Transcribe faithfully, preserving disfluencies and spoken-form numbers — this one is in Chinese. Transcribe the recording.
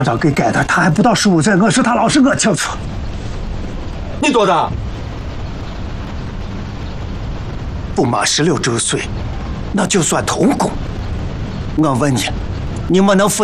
照给改的，他还不到十五岁，我是他老师，我清楚。 你多大？ 不满十六周岁，那就算童工。我问你，你们能负？